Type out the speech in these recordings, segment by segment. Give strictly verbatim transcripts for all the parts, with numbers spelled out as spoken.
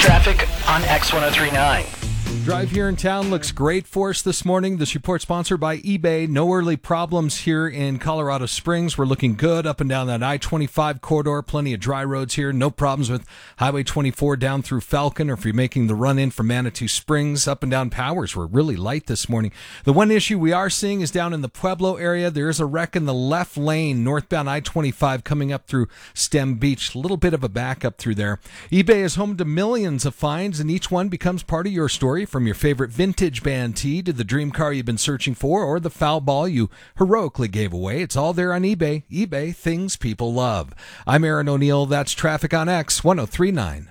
Traffic on X ten thirty-nine. Drive here in town looks great for us this morning. This report sponsored by eBay. No early problems here in Colorado Springs. We're looking good up and down that I twenty-five corridor. Plenty of dry roads here. No problems with Highway twenty-four down through Falcon, or if you're making the run in from Manitou Springs. Up and down Powers were really light this morning. The one issue we are seeing is down in the Pueblo area. There is a wreck in the left lane, northbound I twenty-five coming up through Stem Beach. A little bit of a backup through there. eBay is home to millions of finds, and each one becomes part of your story. From your favorite vintage band tee to the dream car you've been searching for, or the foul ball you heroically gave away, it's all there on eBay. eBay, things people love. I'm Aaron O'Neill. That's Traffic on X ten thirty-nine.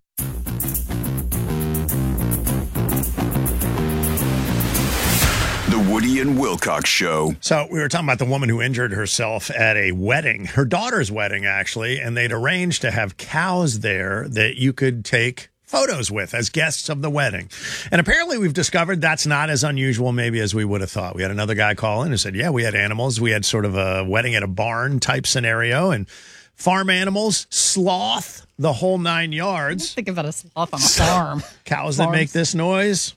The Woody and Wilcox Show. So we were talking about the woman who injured herself at a wedding, her daughter's wedding, actually, and they'd arranged to have cows there that you could take photos with as guests of the wedding. And apparently we've discovered that's not as unusual maybe as we would have thought. We had another guy call in and said, yeah, we had animals. We had sort of a wedding at a barn type scenario, and farm animals, sloth, the whole nine yards. Think about a sloth on a farm. Cows that make this noise.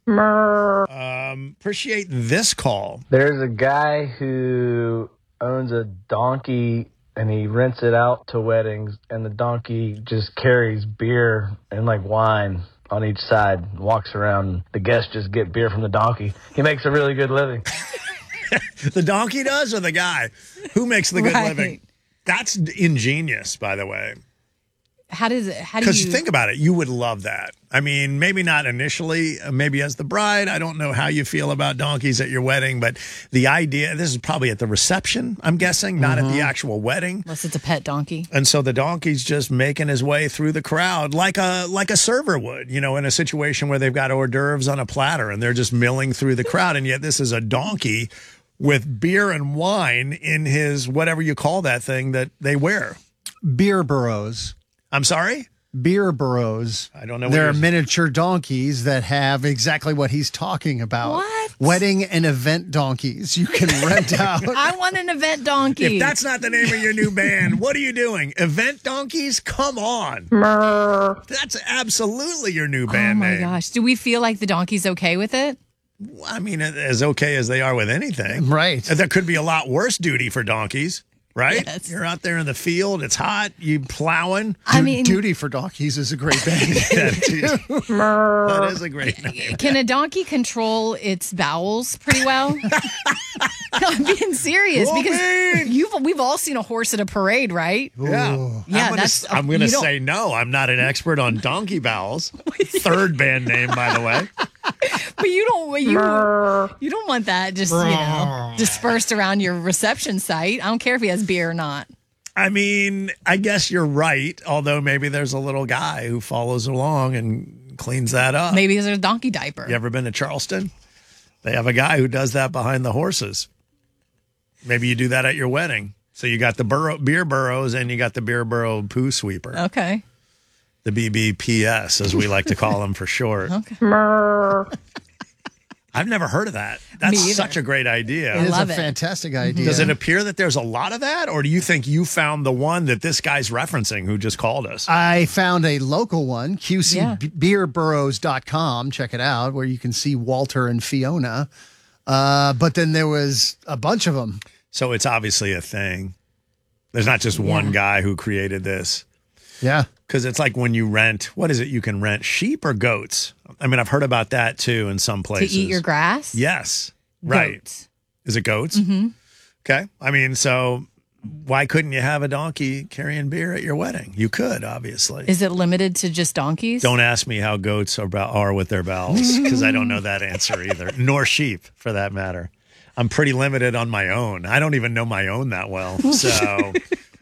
Um, appreciate this call. There's a guy who owns a donkey and he rents it out to weddings, and the donkey just carries beer and like wine on each side and walks around, and the guests just get beer from the donkey. He makes a really good living. The donkey does, or the guy who makes the good Right. living? That's ingenious, by the way. How does it? How do Because you think about it, you would love that. I mean, maybe not initially, uh, maybe as the bride. I don't know how you feel about donkeys at your wedding, but the idea, this is probably at the reception, I'm guessing, not at the actual wedding. Unless it's a pet donkey. And so the donkey's just making his way through the crowd like a like a server would, you know, in a situation where they've got hors d'oeuvres on a platter and they're just milling through the crowd. And yet this is a donkey with beer and wine in his whatever you call that thing that they wear. Beer burros. I'm sorry? Beer burros. I don't know what There are you're- miniature donkeys that have exactly what he's talking about. What? Wedding and event donkeys. You can rent out. I want an event donkey. If that's not the name of your new band, what are you doing? Event donkeys? Come on. That's absolutely your new oh band my name. gosh, do we feel like the donkey's okay with it? I mean, as okay as they are with anything. Right. There could be a lot worse duty for donkeys, right? Yes. You're out there in the field. It's hot. You plowing. I Du- mean, Duty for Donkeys is a great band. That is a great name. can a donkey control its bowels pretty well? I'm being serious Well, because man. you've we've all seen a horse at a parade, right? Yeah. Yeah, I'm gonna, that's- I'm gonna you don't- say no. I'm not an expert on donkey bowels. Third band name, by the way. But you don't you you don't want that just you know dispersed around your reception site. I don't care if he has beer or not. I mean, I guess you're right. Although maybe there's a little guy who follows along and cleans that up. Maybe there's a donkey diaper. You ever been to Charleston? They have a guy who does that behind the horses. Maybe you do that at your wedding. So you got the burro, beer burros and you got the beer burro poo sweeper. Okay. The B B P S, as we like to call them for short. Okay. I've never heard of that. Me That's either. such a great idea. It is love a it. fantastic idea. Does it appear that there's a lot of that? Or do you think you found the one that this guy's referencing who just called us? I found a local one, Q C Yeah. beer burros dot com. Check it out, where you can see Walter and Fiona. Uh, but then there was a bunch of them. So it's obviously a thing. There's not just one Yeah. guy who created this. Yeah. Because it's like when you rent, what is it? You can rent sheep or goats? I mean, I've heard about that too in some To places. eat your grass? Yes. Right. Goats. Is it goats? Mm-hmm. Okay. I mean, so why couldn't you have a donkey carrying beer at your wedding? You could, obviously. Is it limited to just donkeys? Don't ask me how goats are, bow- are with their bowels, because I don't know that answer either, nor sheep for that matter. I'm pretty limited on my own. I don't even know my own that well. So